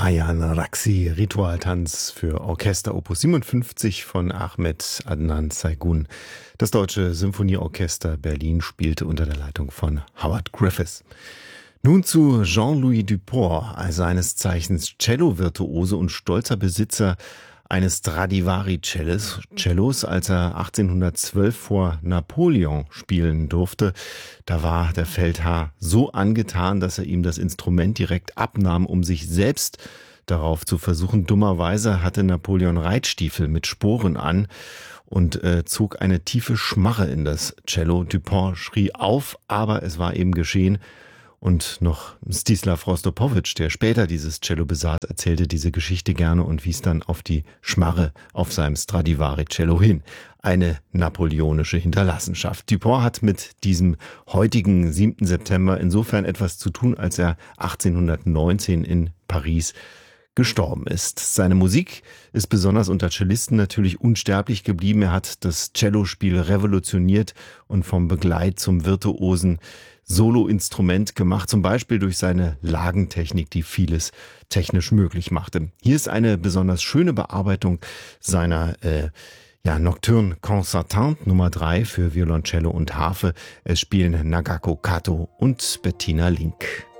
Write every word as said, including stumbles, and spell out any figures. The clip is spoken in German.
Ayan Raksi, Ritualtanz für Orchester Opus siebenundfünfzig von Ahmed Adnan Saygun. Das Deutsche Symphonieorchester Berlin spielte unter der Leitung von Howard Griffiths. Nun zu Jean-Louis Duport, seines Zeichens Cello-Virtuose und stolzer Besitzer eines Stradivari-Cellos, Cellos, als er achtzehnhundertzwölf vor Napoleon spielen durfte. Da war der Feldherr so angetan, dass er ihm das Instrument direkt abnahm, um sich selbst darauf zu versuchen. Dummerweise hatte Napoleon Reitstiefel mit Sporen an und äh, zog eine tiefe Schmarre in das Cello. Dupont schrie auf, aber es war eben geschehen. Und noch Mstislav Rostropowitsch, der später dieses Cello besaß, erzählte diese Geschichte gerne und wies dann auf die Schmarre auf seinem Stradivari-Cello hin. Eine napoleonische Hinterlassenschaft. Dupont hat mit diesem heutigen siebten September insofern etwas zu tun, als er achtzehnhundertneunzehn in Paris gestorben ist. Seine Musik ist besonders unter Cellisten natürlich unsterblich geblieben. Er hat das Cellospiel revolutioniert und vom Begleit zum virtuosen Soloinstrument gemacht, zum Beispiel durch seine Lagentechnik, die vieles technisch möglich machte. Hier ist eine besonders schöne Bearbeitung seiner äh, ja, Nocturne Concertante Nummer drei für Violoncello und Harfe. Es spielen Nagako Kato und Bettina Link.